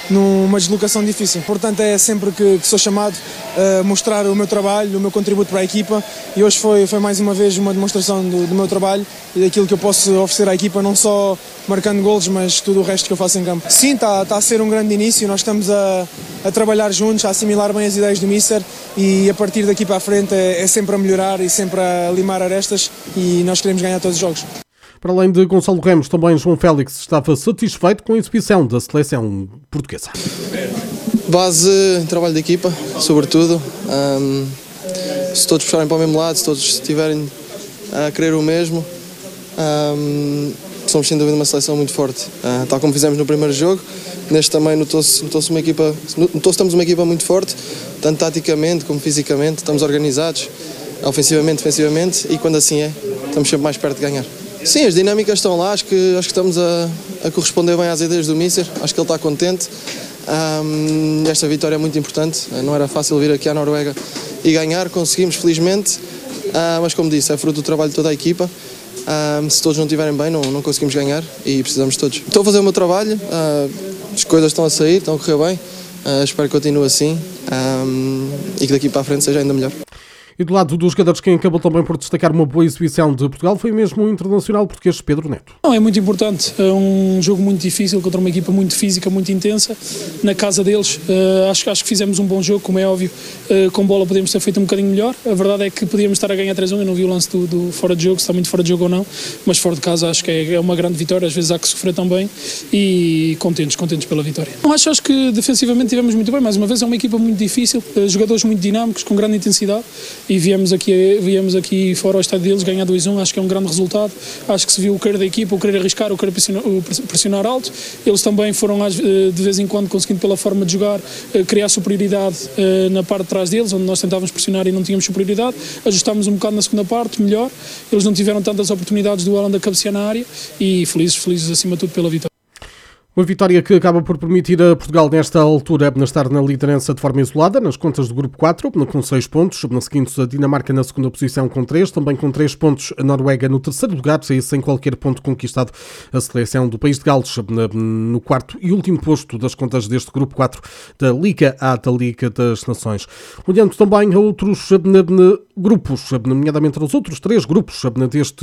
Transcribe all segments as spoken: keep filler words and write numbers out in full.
numa deslocação difícil. Portanto, é sempre que, que sou chamado a mostrar o meu trabalho, o meu contributo para a equipa, e hoje foi, foi mais uma vez uma demonstração do, do meu trabalho e daquilo que eu posso oferecer à equipa, não só marcando golos, mas tudo o resto que eu faço em campo. Sim, está, está a ser um grande início, nós estamos a, a trabalhar juntos, a assimilar bem as ideias do Mister, e a partir daqui para a frente é, é sempre a melhorar e sempre a limar arestas, e nós queremos ganhar todos os jogos. Para além de Gonçalo Ramos, também João Félix estava satisfeito com a exibição da seleção portuguesa. Base, trabalho de equipa, sobretudo. Um, se todos puxarem para o mesmo lado, se todos estiverem a querer o mesmo, um, somos sem dúvida uma seleção muito forte. Uh, tal como fizemos no primeiro jogo, neste também notou-se, notou-se uma equipa, notou-se que estamos uma equipa muito forte, tanto taticamente como fisicamente, estamos organizados, ofensivamente, defensivamente, e quando assim é, estamos sempre mais perto de ganhar. Sim, as dinâmicas estão lá, acho que, acho que estamos a, a corresponder bem às ideias do Mister, acho que ele está contente. Um, esta vitória é muito importante, não era fácil vir aqui à Noruega e ganhar, conseguimos felizmente, uh, mas como disse, é fruto do trabalho de toda a equipa. Um, se todos não estiverem bem, não, não conseguimos ganhar e precisamos de todos. Estou a fazer o meu trabalho, uh, as coisas estão a sair, estão a correr bem, uh, espero que continue assim um, e que daqui para a frente seja ainda melhor. E do lado dos jogadores, quem acabou também por destacar uma boa exibição de Portugal foi mesmo o internacional português Pedro Neto. Não, é muito importante, é um jogo muito difícil contra uma equipa muito física, muito intensa, na casa deles. Uh, acho, acho que fizemos um bom jogo, como é óbvio, uh, com bola podemos ter feito um bocadinho melhor. A verdade é que podíamos estar a ganhar três a um, eu não vi o lance do, do fora de jogo, se está muito fora de jogo ou não, mas fora de casa acho que é, é uma grande vitória, às vezes há que sofrer também, e contentes, contentes pela vitória. Não, acho, acho que defensivamente tivemos muito bem, mais uma vez é uma equipa muito difícil, uh, jogadores muito dinâmicos, com grande intensidade, e viemos aqui a viemos aqui fora ao estádio deles ganhar dois a um, acho que é um grande resultado, acho que se viu o querer da equipa, o querer arriscar, o querer pressionar, o pressionar alto, eles também foram de vez em quando conseguindo pela forma de jogar criar superioridade na parte de trás deles, onde nós tentávamos pressionar e não tínhamos superioridade, ajustámos um bocado na segunda parte, melhor, eles não tiveram tantas oportunidades do Haaland a cabecear na área e felizes, felizes acima de tudo pela vitória. Uma vitória que acaba por permitir a Portugal, nesta altura, estar na liderança de forma isolada, nas contas do grupo quatro, com seis pontos. Na seguinte, a Dinamarca na segunda posição com três, também com três pontos a Noruega no terceiro lugar, sem qualquer ponto conquistado a seleção do país de Gales no quarto e último posto das contas deste grupo quatro da Liga A, da Liga das Nações. Olhando também a outros grupos, nomeadamente aos outros três grupos deste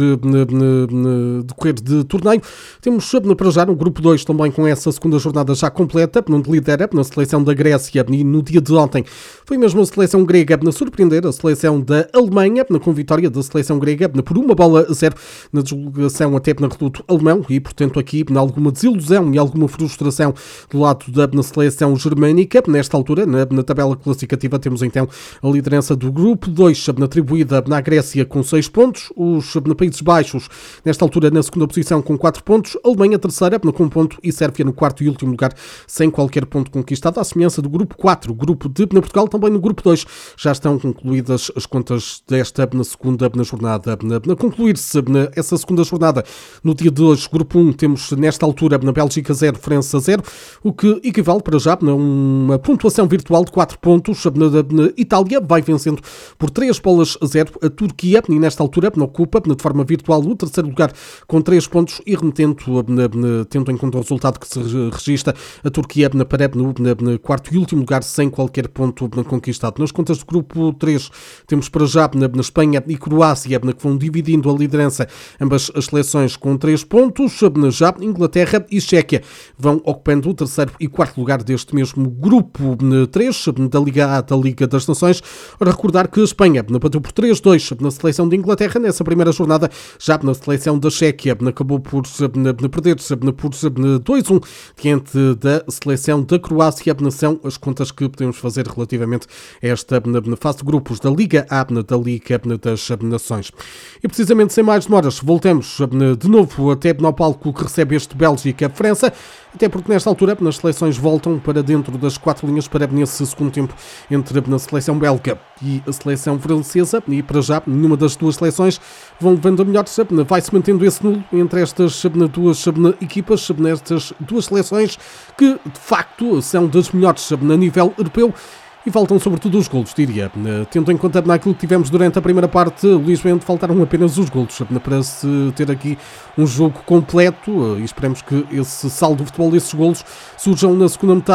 decorrer de torneio, temos para já no grupo dois também com essa segunda jornada já completa, onde lidera na seleção da Grécia e no dia de ontem foi mesmo a seleção grega a surpreender a seleção da Alemanha, com vitória da seleção grega por uma bola a zero na deslocação até na reduto alemão e, portanto, aqui alguma desilusão e alguma frustração do lado da na seleção germânica. Nesta altura, na, na tabela classificativa, temos então a liderança do grupo dois, atribuída na Grécia com seis pontos, os na Países Baixos, nesta altura, na segunda posição com quatro pontos, a Alemanha terceira com um ponto e Sérvia no quarto e último lugar sem qualquer ponto conquistado, à semelhança do grupo quatro, grupo de na Portugal, também no grupo dois já estão concluídas as contas desta na segunda na jornada. Na, na concluir-se na, essa segunda jornada, no dia de hoje, grupo um, temos nesta altura na Bélgica zero, França zero, o que equivale para já a uma pontuação virtual de quatro pontos. Na, na Itália vai vencendo por três bolas a zero a Turquia e nesta altura ocupa de forma virtual o terceiro lugar com três pontos e remetendo, na, na, tendo em conta o resultado que se registra, a Turquia na parede no, na, na quarto e último lugar sem qualquer ponto na, conquistado. Nas contas do grupo três temos para já na, na Espanha e Croácia na, que vão dividindo a liderança, ambas as seleções com três pontos. Na, já Inglaterra e Chequia vão ocupando o terceiro e quarto lugar deste mesmo grupo três da Liga A, da Liga das Nações. Ora, recordar que a Espanha bateu por três a dois na seleção de Inglaterra nessa primeira jornada, já na seleção da Chequia acabou por na, na perder por dois a um diante da seleção da Croácia. São as contas que podemos fazer relativamente a esta na fase de grupos da Liga A, da Liga das Nações. E precisamente sem mais demoras, voltamos de novo até ao palco que recebe este Bélgica-França, até porque nesta altura as seleções voltam para dentro das quatro linhas para nesse segundo tempo entre a seleção belga e a seleção francesa, e para já nenhuma das duas seleções vão levando a melhor, vai-se mantendo esse nulo entre estas duas equipas, nestas duas seleções que de facto são das melhores a nível europeu. E faltam sobretudo os golos, diria. Tendo em conta naquilo que tivemos durante a primeira parte, Luís Bento, faltaram apenas os golos para se ter aqui um jogo completo, e esperemos que esse saldo de futebol, esses golos, surjam na segunda metade.